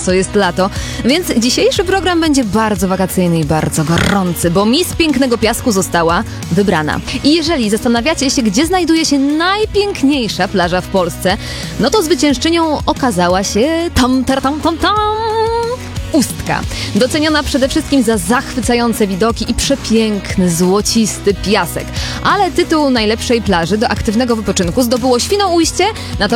co jest lato. Więc dzisiejszy program będzie bardzo wakacyjny i bardzo gorący, bo Miss Pięknego Piasku została wybrana. I jeżeli zastanawiacie się, gdzie znajduje się najpiękniejsza plaża w Polsce, no to zwyciężczynią okazała się Ustka. Doceniona przede wszystkim za zachwycające widoki i przepiękny, złocisty piasek. Ale tytuł najlepszej plaży do aktywnego wypoczynku zdobyło Świnoujście,